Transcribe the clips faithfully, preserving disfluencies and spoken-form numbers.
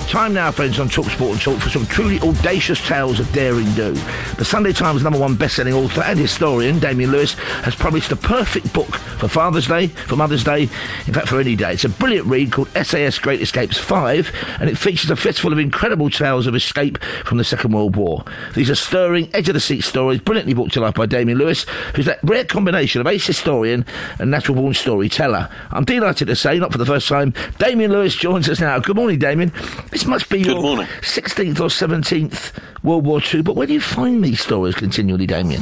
Time now, friends, on TalkSport and Talk for some truly audacious tales of daring do. The Sunday Times number one best-selling author and historian, Damian Lewis, has published a perfect book for Father's Day, for Mother's Day, in fact for any day. It's a brilliant read called S A S Great Escapes five, and it features a fistful of incredible tales of escape from the Second World War. These are stirring, edge-of-the-seat stories, brilliantly brought to life by Damian Lewis, who's that rare combination of ace historian and natural-born storyteller. I'm delighted to say, not for the first time, Damian Lewis joins us now. Good morning, Damian. This must be Good your morning. sixteenth or seventeenth World War Two, but where do you find these stories continually, Damian?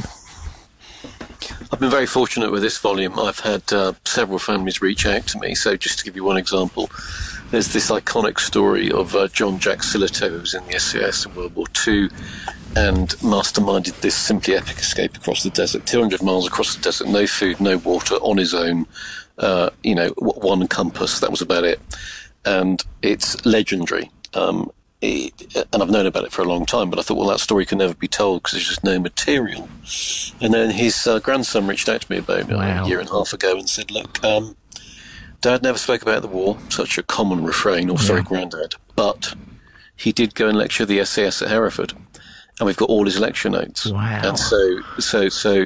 I've been very fortunate with this volume. I've had uh, several families reach out to me. So just to give you one example, there's this iconic story of uh, John Jack Sillitoe, who was in the S A S in World War Two and masterminded this simply epic escape across the desert, two hundred miles across the desert, no food, no water, on his own, uh, you know, one compass, that was about it. And it's legendary. Um, it, and I've known about it for a long time, but I thought, well, that story can never be told because there's just no material. And then his uh, grandson reached out to me about wow. a year and a half ago and said, look, um, Dad never spoke about the war, such a common refrain, or yeah. sorry, Grandad, but he did go and lecture the S A S at Hereford, and we've got all his lecture notes. Wow. And so, so, so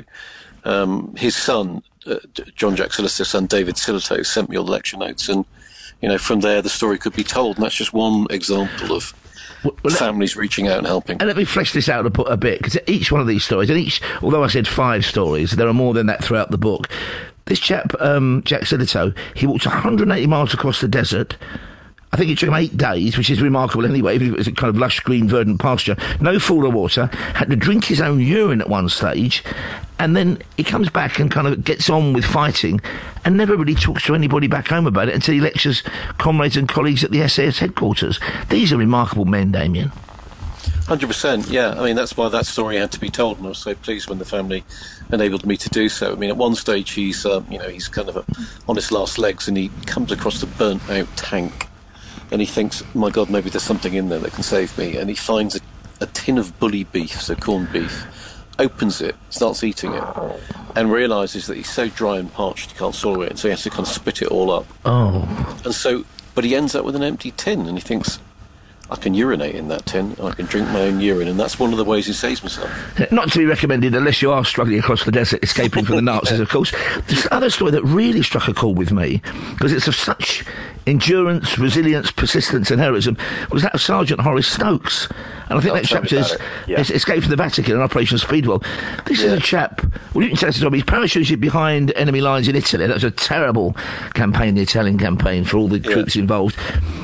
um, his son, uh, John Jack Sillitoe's son, David Sillitoe, sent me all the lecture notes, and you know, from there the story could be told, and that's just one example of well, well, families reaching out and helping. And let me flesh this out a, a bit, because each one of these stories, and each, although I said five stories, there are more than that throughout the book. This chap, um, Jack Sillitoe, he walked one hundred eighty miles across the desert. I think it took him eight days, which is remarkable anyway, even if it was a kind of lush, green, verdant pasture. No food or water. Had to drink his own urine at one stage. And then he comes back and kind of gets on with fighting and never really talks to anybody back home about it until he lectures comrades and colleagues at the S A S headquarters. These are remarkable men, Damian. one hundred percent, yeah. I mean, that's why that story had to be told, and I was so pleased when the family enabled me to do so. I mean, at one stage, he's, um, you know, he's kind of a, on his last legs, and he comes across a burnt-out tank. And he thinks, my God, maybe there's something in there that can save me. And he finds a, a tin of bully beef, so corned beef, opens it, starts eating it, and realises that he's so dry and parched he can't swallow it, and so he has to kind of spit it all up. Oh. And so, but he ends up with an empty tin, and he thinks, I can urinate in that tin, and I can drink my own urine, and that's one of the ways he saves himself. Not to be recommended unless you are struggling across the desert, escaping from the Nazis, of course. This other story that really struck a chord with me, because it's of such endurance, resilience, persistence and heroism, was that of Sergeant Horace Stokes. And I think I'll that chapter's yeah. Escape from the Vatican and Operation Speedwell. This yeah. is a chap, well, you can tell us his job, he's parachuted behind enemy lines in Italy. That was a terrible campaign, the Italian campaign, for all the yeah. troops involved.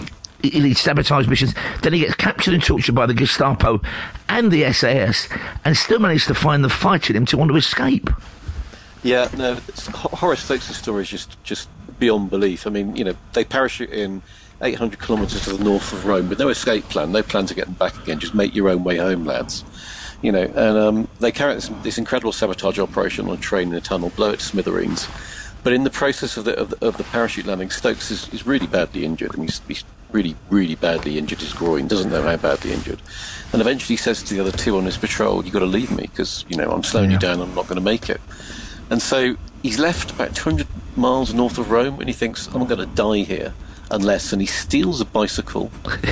He leads sabotage missions, then he gets captured and tortured by the Gestapo and the S A S, and still manages to find them fighting him to want to escape. Yeah, no, Horace Stokes' story is just, just beyond belief. I mean, you know, they parachute in eight hundred kilometres to the north of Rome with no escape plan, no plan to get them back again, just make your own way home, lads. You know, and um, they carry out this, this incredible sabotage operation on a train in a tunnel, blow it to smithereens. But in the process of the, of the, of the parachute landing, Stokes is, is really badly injured. I mean, he's, he's really, really badly injured. His groin, doesn't know how badly injured. And eventually he says to the other two on his patrol, you've got to leave me because, you know, I'm slowing yeah. you down, I'm not going to make it. And so he's left about two hundred miles north of Rome, and he thinks, I'm going to die here. Unless, and he steals a bicycle,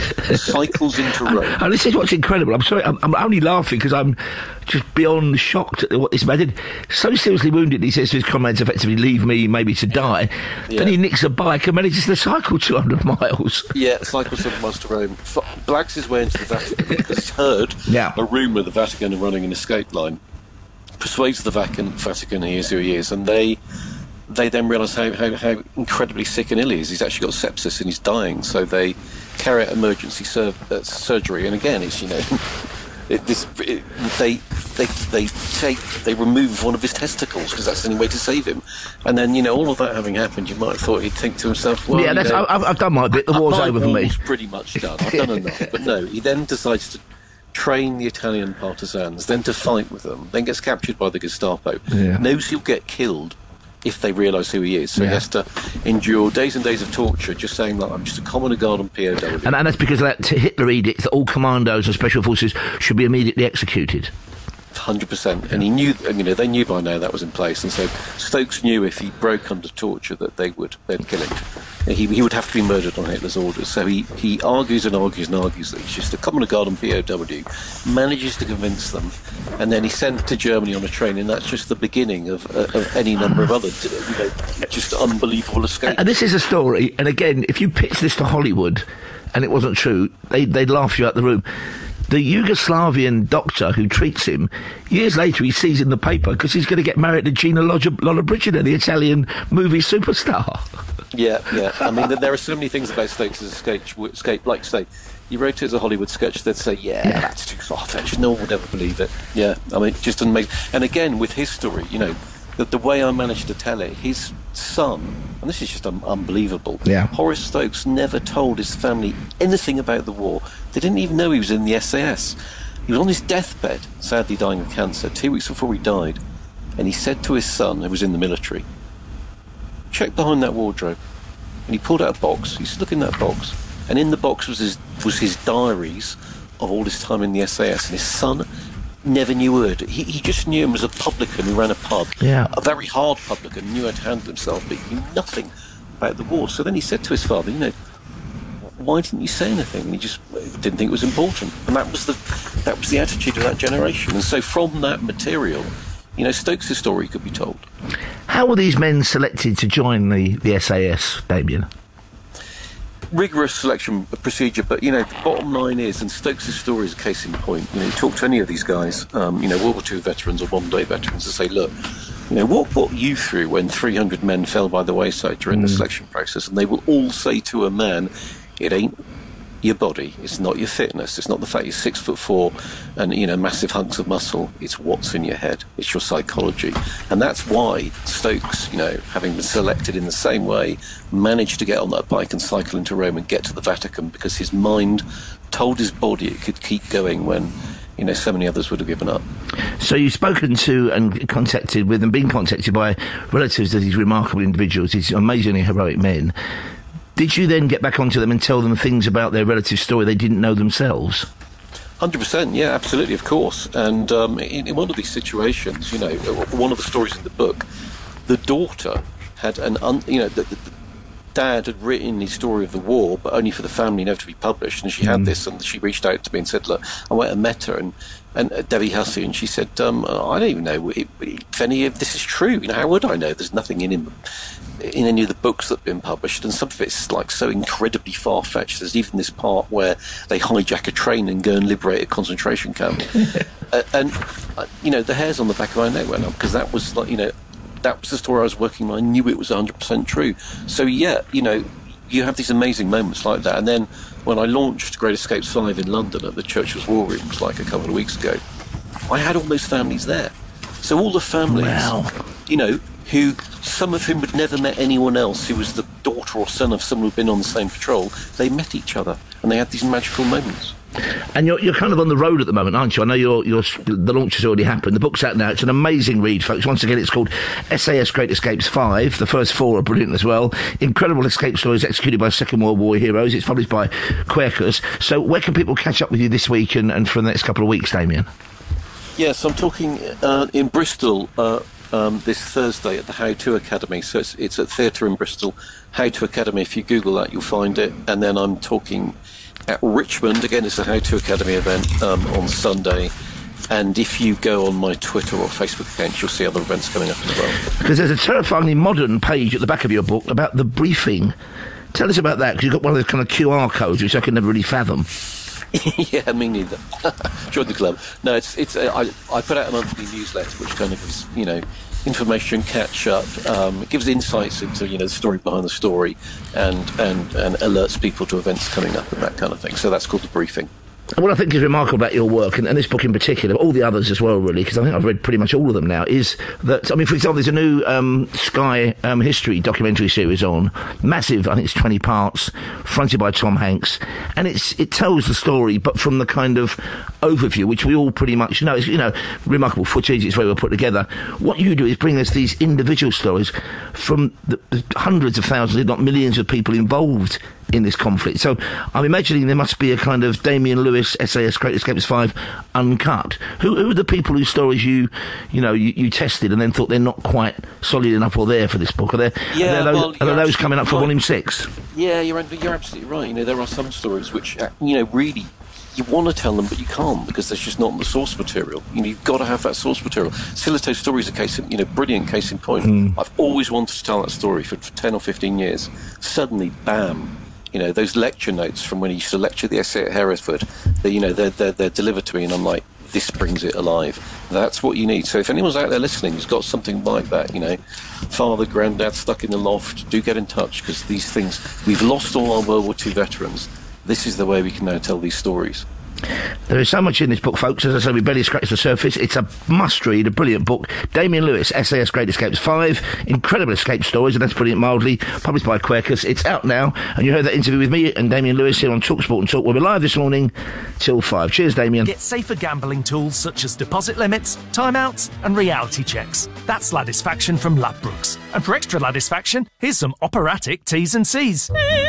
cycles into Rome. And, and this is what's incredible. I'm sorry, I'm, I'm only laughing because I'm just beyond shocked at what this man did. So seriously wounded, he says to his comrades, effectively, leave me, maybe to die. Yeah. Then he nicks a bike and manages to cycle two hundred miles. Yeah, cycles two hundred miles to Rome. F- blags his way into the Vatican because he's heard yeah. a rumour the Vatican are running an escape line. Persuades the Vatican, Vatican he is who he is, and they... They then realise how, how, how incredibly sick and ill he is. He's actually got sepsis and he's dying. So they carry out emergency sur- uh, surgery. And again, it's, you know, it, this, it, they they they take they remove one of his testicles because that's the only way to save him. And then, you know, all of that having happened, you might have thought he'd think to himself, well, yeah, that's, know, I've, I've done my bit. The war's over for me. War's pretty much done. I've done enough. But no, he then decides to train the Italian partisans, then to fight with them, then gets captured by the Gestapo, yeah. knows he'll get killed if they realise who he is. So yeah. he has to endure days and days of torture just saying, like, I'm just a commoner garden P O W. And, and that's because of that Hitler edict that all commandos and special forces should be immediately executed. one hundred percent. And he knew, and, you know, they knew by now that was in place. And so Stokes knew if he broke under torture that they would, they'd kill him. He, he would have to be murdered on Hitler's orders. So he, he argues and argues and argues that he's just a Common Garden P O W, manages to convince them, and then he's sent to Germany on a train, and that's just the beginning of, uh, of any number of other, you know, just unbelievable escapes. And this is a story, and again, if you pitch this to Hollywood, and it wasn't true, they, they'd laugh you out the room. The Yugoslavian doctor who treats him, years later he sees in the paper because he's going to get married to Gina Lollobrigida, the Italian movie superstar. Yeah, yeah. I mean, there are so many things about Stokes' escape, escape like, say, you wrote it as a Hollywood sketch, they'd say, yeah, yeah. that's too far-fetched, no one would ever believe it. Yeah, I mean, it just doesn't make... And again, with his story, you know, the, the way I managed to tell it, his son, and this is just un- unbelievable, yeah. Horace Stokes never told his family anything about the war. They didn't even know he was in the S A S. He was on his deathbed, sadly dying of cancer, two weeks before he died, and he said to his son, who was in the military, check behind that wardrobe. And he pulled out a box. He said, look in that box. And in the box was his, was his diaries of all his time in the S A S. And his son never knew a word. He, he just knew him as a publican who ran a pub. Yeah. A very hard publican, knew how to handle himself, but he knew nothing about the war. So then he said to his father, you know, why didn't you say anything? And he just didn't think it was important. And that was the that was the attitude of that generation. And so from that material, you know, Stokes' story could be told. How were these men selected to join the, the S A S, Damien? Rigorous selection procedure, but, you know, the bottom line is, and Stokes' story is a case in point, you know, you talk to any of these guys, um, you know, World War Two veterans or modern-day veterans, and say, look, you know, what got you through when three hundred men fell by the wayside during mm. the selection process? And they will all say to a man, it ain't your body, it's not your fitness, it's not the fact you're six foot four and, you know, massive hunks of muscle, it's what's in your head, it's your psychology. And that's why Stokes, you know, having been selected in the same way, managed to get on that bike and cycle into Rome and get to the Vatican, because his mind told his body it could keep going when, you know, so many others would have given up. So you've spoken to and contacted with and been contacted by relatives of these remarkable individuals, these amazingly heroic men. Did you then get back onto them and tell them things about their relative story they didn't know themselves? one hundred percent, yeah, absolutely, of course. And um, in, in one of these situations, you know, one of the stories in the book, the daughter had an, un, you know, the, the, the dad had written his story of the war, but only for the family never to be published. And she had mm. this, and she reached out to me and said, look, I went and met her, and, and uh, Debbie Hussey, and she said, um, I don't even know if, if any of this is true. You know, how would I know? There's nothing in him. in any of the books that have been published, and some of it's like so incredibly far-fetched. There's even this part where they hijack a train and go and liberate a concentration camp. uh, and, uh, you know, the hairs on the back of my neck went up, because that was, like, you know, that was the story I was working on. I knew it was one hundred percent true. So, yeah, you know, you have these amazing moments like that. And then when I launched Great Escapes five in London at the Churchill's War Rooms, like a couple of weeks ago, I had all those families there. So all the families, wow. you know, who, some of whom had never met anyone else who was the daughter or son of someone who'd been on the same patrol, they met each other, and they had these magical moments. And you're you're kind of on the road at the moment, aren't you? I know you're, you're, the launch has already happened. The book's out now. It's an amazing read, folks. Once again, it's called S A S Great Escapes five. The first four are brilliant as well. Incredible escape stories executed by Second World War heroes. It's published by Quercus. So where can people catch up with you this week and, and for the next couple of weeks, Damien? Yes, I'm talking uh, in Bristol uh, um, this Thursday at the How To Academy. So it's, it's at Theatre in Bristol, How To Academy. If you Google that, you'll find it. And then I'm talking at Richmond, again, it's a How To Academy event um, on Sunday. And if you go on my Twitter or Facebook page, you'll see other events coming up as well. Because there's a terrifyingly modern page at the back of your book about the briefing. Tell us about that, because you've got one of those kind of Q R codes, which I can never really fathom. Yeah, me neither. Join the club. No, it's it's. Uh, I I put out a monthly newsletter which kind of gives, you know, information, catch up. Um, it gives insights into, you know, the story behind the story, and and and alerts people to events coming up and that kind of thing. So that's called the briefing. And what I think is remarkable about your work, and, and this book in particular, all the others as well, really, because I think I've read pretty much all of them now, is that, I mean, for example, there's a new um, Sky um, history documentary series on, massive, I think it's twenty parts, fronted by Tom Hanks, and it's it tells the story, but from the kind of overview, which we all pretty much know. It's, you know, remarkable footage, it's very well put together. What you do is bring us these individual stories from the, the hundreds of thousands, if not millions of people involved in this conflict. So I'm imagining there must be a kind of Damien Lewis S A S Great Escapist five uncut. Who, who are the people whose stories you, you know, you, you tested and then thought they're not quite solid enough or there for this book? Are there, yeah, are there those, well, are there those coming up for right. volume six? Yeah, you're you're absolutely right. You know, there are some stories which, uh, you know, really you want to tell them, but you can't because there's just not the source material. You know, you've got to have that source material. Silito's story is a case, in, you know, brilliant case in point. Mm. I've always wanted to tell that story for, for ten or fifteen years. Suddenly, bam. You know, those lecture notes from when he used to lecture the essay at Hereford, they, you know, they're, they're, they're delivered to me, and I'm like, this brings it alive. That's what you need. So if anyone's out there listening who's got something like that, you know, father, granddad stuck in the loft, do get in touch, because these things, we've lost all our World War Two veterans. This is the way we can now tell these stories. There is so much in this book, folks. As I say, we barely scratched the surface. It's a must-read, a brilliant book. Damien Lewis, S A S Great Escapes five, incredible escape stories, and that's putting it mildly, published by Quercus. It's out now, and you heard that interview with me and Damien Lewis here on TalkSport and Talk. We'll be live this morning till five. Cheers, Damien. Get safer gambling tools such as deposit limits, timeouts, and reality checks. That's Ladisfaction from Ladbrokes. And for extra Ladisfaction, here's some operatic T's and C's.